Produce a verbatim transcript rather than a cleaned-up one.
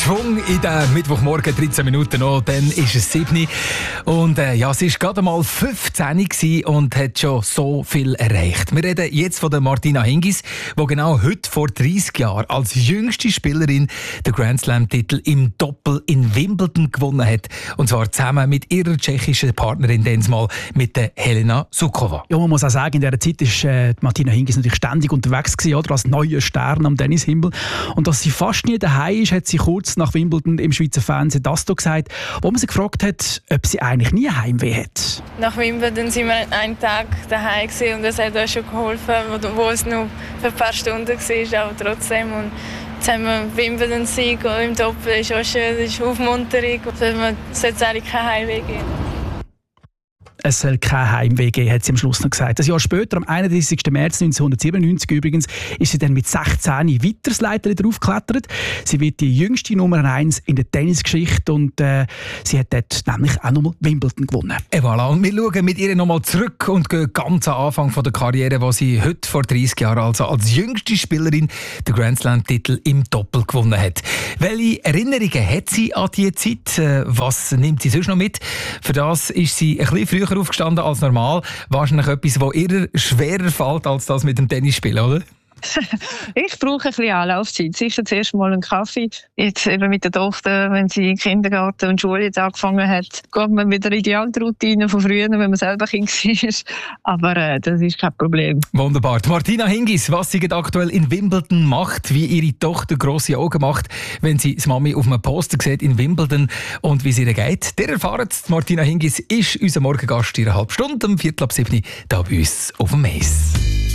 Schwung in den Mittwochmorgen, dreizehn Minuten noch, dann ist es sieben. Und äh, ja, sie war gerade mal fünfzehn und hat schon so viel erreicht. Wir reden jetzt von der Martina Hingis, die genau heute vor dreissig Jahren als jüngste Spielerin den Grand Slam-Titel im Doppel in Wimbledon gewonnen hat. Und zwar zusammen mit ihrer tschechischen Partnerin, mal mit der Helena Suková. Ja, man muss auch sagen, in dieser Zeit war äh, Martina Hingis natürlich ständig unterwegs gewesen, oder, als neuer Stern am Tennishimmel. Und dass sie fast nie daheim ist, hat sie kurz nach Wimbledon im Schweizer Fernsehen das hier gesagt, wo man sie gefragt hat, ob sie eigentlich nie Heimweh hat. Nach Wimbledon waren wir einen Tag daheim und das hat uns schon geholfen, wo, wo es nur für ein paar Stunden war, aber trotzdem. Und jetzt haben wir Wimbledon-Sieg im Doppel, das ist auch schön, das ist Aufmunterung. Man sollte eigentlich kein Heimweh geben. Es soll kein Heimweh geben, hat sie am Schluss noch gesagt. Ein Jahr später, am einunddreißigsten März neunzehnhundertsiebenundneunzig übrigens, ist sie dann mit sechzehn weiter das Leiter draufgeklettert. Sie wird die jüngste Nummer eins in der Tennisgeschichte und äh, sie hat dort nämlich auch nochmal Wimbledon gewonnen. Et voilà. Und wir schauen mit ihr nochmal zurück und gehen ganz am Anfang von der Karriere, wo sie heute vor dreissig Jahren also als jüngste Spielerin den Grand Slam-Titel im Doppel gewonnen hat. Welche Erinnerungen hat sie an diese Zeit? Was nimmt sie sonst noch mit? Für das ist sie ein bisschen früher aufgestanden als normal. Wahrscheinlich etwas, das ihr schwerer fällt als das mit dem Tennisspielen, oder? Ich brauche ein bisschen Anlaufzeit. Sicher zuerst mal einen Kaffee. Jetzt eben mit der Tochter, wenn sie Kindergarten und Schule jetzt angefangen hat, geht man wieder in die alte Routine von früher, wenn man selber Kind war. Aber äh, das ist kein Problem. Wunderbar. Martina Hingis, was sie aktuell in Wimbledon macht, wie ihre Tochter grosse Augen macht, wenn sie die Mami auf einem Poster sieht in Wimbledon und wie es ihr geht. Der erfahrt Martina Hingis ist unser Morgengast in einer halben Stunde, um Viertel ab sieben, hier bei uns auf dem Eis.